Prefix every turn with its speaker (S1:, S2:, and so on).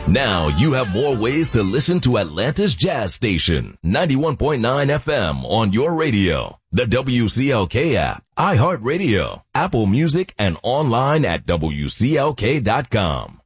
S1: Now you have more ways to listen to Atlanta's Jazz Station, 91.9 FM on your radio, the WCLK app, iHeartRadio, Apple Music, and online at WCLK.com.